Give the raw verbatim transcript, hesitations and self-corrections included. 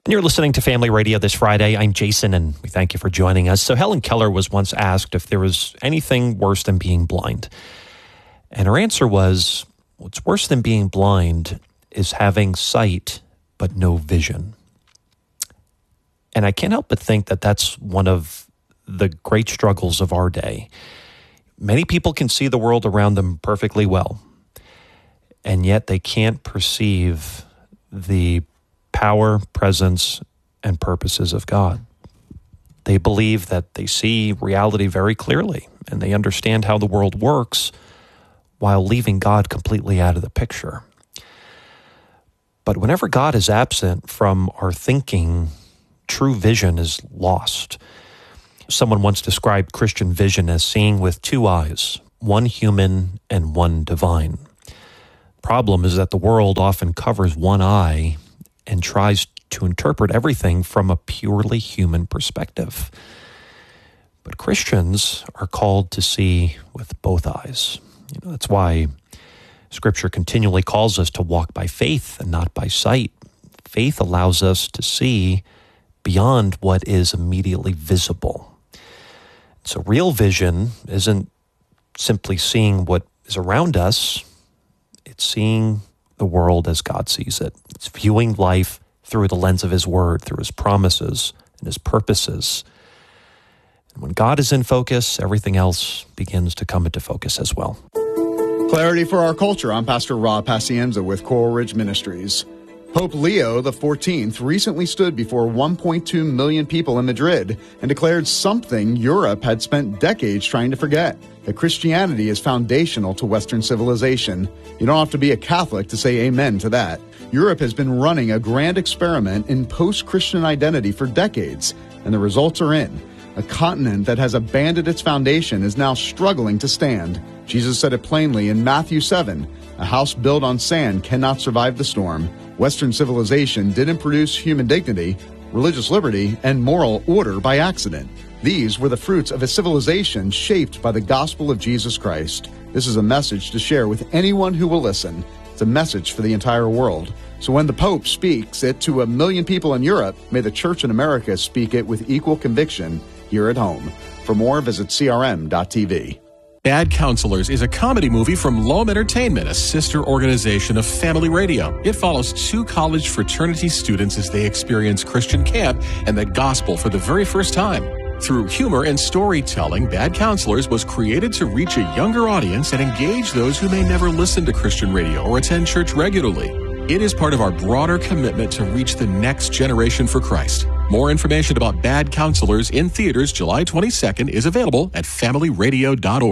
And you're listening to Family Radio this Friday. I'm Jason, and we thank you for joining us. So Helen Keller was once asked if there was anything worse than being blind. And her answer was, what's worse than being blind is having sight but no vision. And I can't help but think that that's one of the great struggles of our day. Many people can see the world around them perfectly well, and yet they can't perceive the power, presence, and purposes of God. They believe that they see reality very clearly, and they understand how the world works while leaving God completely out of the picture. But whenever God is absent from our thinking, true vision is lost. Someone once described Christian vision as seeing with two eyes, one human and one divine. Problem is that the world often covers one eye and tries to interpret everything from a purely human perspective. But Christians are called to see with both eyes. You know, that's why Scripture continually calls us to walk by faith and not by sight. Faith allows us to see beyond what is immediately visible. So real vision isn't simply seeing what is around us. It's seeing the world as God sees it. It's viewing life through the lens of His Word, through His promises and His purposes. And when God is in focus, everything else begins to come into focus as well. Clarity for our culture. I'm Pastor Rob Pacienza with Coral Ridge Ministries. Pope Leo the fourteenth recently stood before one point two million people in Madrid and declared something Europe had spent decades trying to forget, that Christianity is foundational to Western civilization. You don't have to be a Catholic to say amen to that. Europe has been running a grand experiment in post-Christian identity for decades, and the results are in. A continent that has abandoned its foundation is now struggling to stand. Jesus said it plainly in Matthew seven, a house built on sand cannot survive the storm. Western civilization didn't produce human dignity, religious liberty, and moral order by accident. These were the fruits of a civilization shaped by the gospel of Jesus Christ. This is a message to share with anyone who will listen. It's a message for the entire world. So when the Pope speaks it to a million people in Europe, may the Church in America speak it with equal conviction here at home. For more, visit C R M dot T V. Bad Counselors is a comedy movie from Loam Entertainment, a sister organization of Family Radio. It follows two college fraternity students as they experience Christian camp and the gospel for the very first time. Through humor and storytelling, Bad Counselors was created to reach a younger audience and engage those who may never listen to Christian radio or attend church regularly. It is part of our broader commitment to reach the next generation for Christ. More information about Bad Counselors in theaters July twenty-second is available at family radio dot org.